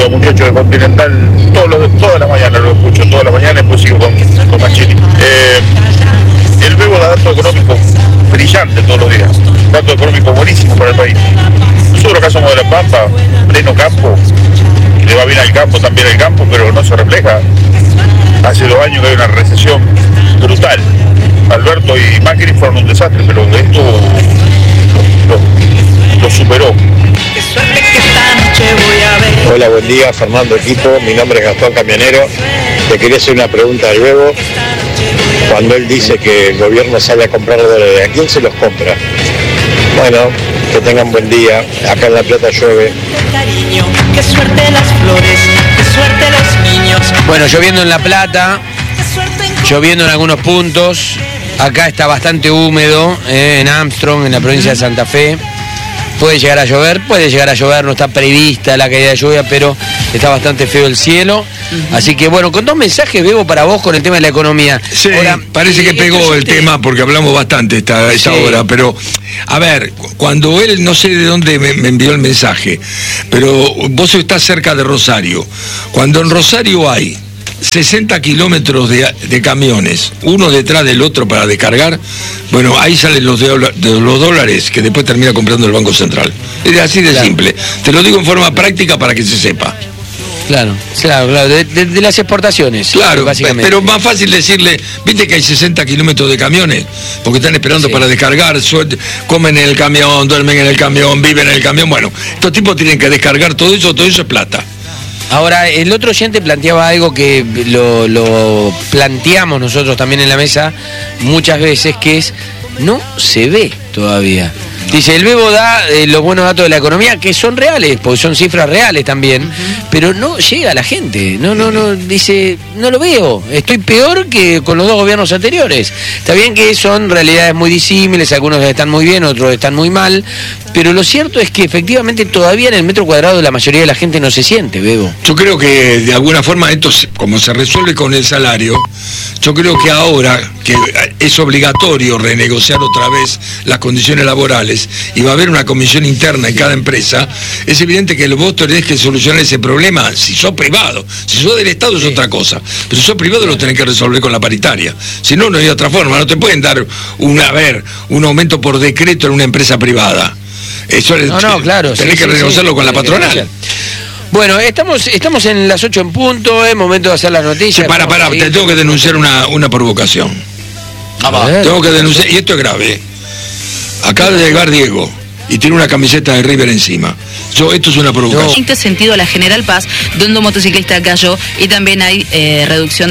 los muchachos de Continental, toda la mañana lo escucho, toda la mañana, después sigo con Machini. El Bebo da datos económicos brillantes todos los días, datos económicos buenísimos para el país. Nosotros acá somos de La Pampa, pleno campo, le va bien al campo, también al campo, pero no se refleja. Hace 2 años que hay una recesión brutal. Alberto y Macri fueron un desastre, pero esto lo superó. Hola, buen día, Fernando Equipo, mi nombre es Gastón Camionero. Te quería hacer una pregunta al Bebo. Cuando él dice que el gobierno sale a comprar dólares, ¿a quién se los compra? Bueno, que tengan buen día. Acá en La Plata llueve. Qué suerte las flores, qué suerte los niños. Bueno, lloviendo en La Plata, lloviendo en algunos puntos. Acá está bastante húmedo, en Armstrong, en la provincia de Santa Fe. Puede llegar a llover, no está prevista la caída de lluvia, pero está bastante feo el cielo. Así que bueno, con 2 mensajes, Bebo, para vos con el tema de la economía. Sí, ahora, parece que pegó el tema porque hablamos bastante esta hora, pero a ver, cuando él, no sé de dónde me envió el mensaje, pero vos estás cerca de Rosario. Cuando en Rosario hay 60 kilómetros de camiones, uno detrás del otro para descargar, bueno, ahí salen los dólares que después termina comprando el Banco Central. Es así de simple. Te lo digo en forma práctica para que se sepa. Claro, de las exportaciones. Claro, básicamente. Pero más fácil decirle, viste que hay 60 kilómetros de camiones, porque están esperando para descargar, comen en el camión, duermen en el camión, viven en el camión. Bueno, estos tipos tienen que descargar todo eso es plata. Ahora, el otro oyente planteaba algo que lo planteamos nosotros también en la mesa muchas veces, que es, no se ve todavía. Dice, el Bebo da los buenos datos de la economía, que son reales, porque son cifras reales también, pero no llega a la gente. No, dice, no lo veo, estoy peor que con los 2 gobiernos anteriores. Está bien que son realidades muy disímiles, algunos están muy bien, otros están muy mal, pero lo cierto es que efectivamente todavía en el metro cuadrado la mayoría de la gente no se siente, Bebo. Yo creo que de alguna forma esto, como se resuelve con el salario, yo creo que ahora que es obligatorio renegociar otra vez las condiciones laborales y va a haber una comisión interna en cada empresa, es evidente que vos tenés que solucionar ese problema si sos privado. Si sos del Estado es otra cosa, pero si sos privado lo tenés que resolver con la paritaria. Si no, no hay otra forma. No te pueden dar un aumento por decreto en una empresa privada. Eso claro. Tenés que renegociarlo con la patronal. Bueno, estamos en las 8 en punto, es momento de hacer las noticias. Para, te tengo que denunciar una provocación. Tengo que denunciar, y esto es grave. Acaba de llegar Diego y tiene una camiseta de River encima. Esto es una provocación. En este sentido, la General Paz, donde un motociclista cayó y también hay reducción